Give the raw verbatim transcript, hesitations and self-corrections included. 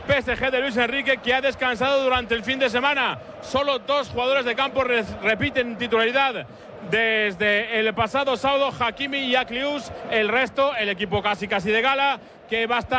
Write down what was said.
P S G de Luis Enrique, que ha descansado durante el fin de semana. Solo dos jugadores de campo repiten titularidad desde el pasado sábado, Hakimi y Aklius. El resto, el equipo casi casi de gala, que va a estar